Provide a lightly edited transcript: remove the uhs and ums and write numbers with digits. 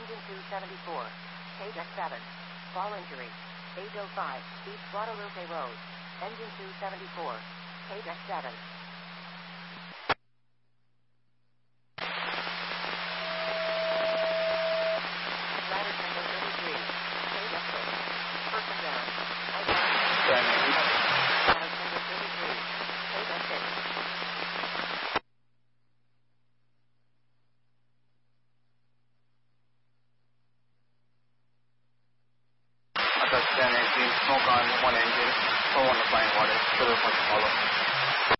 Engine 274. Page X7. Fall injury. 805, East Guadalupe Road. Engine 274. Page X7. Ladder Tango 33. Page X6. Person down. Ladder Tango 33. Page X6. Smoke on one engine, 415 water, 0.follow.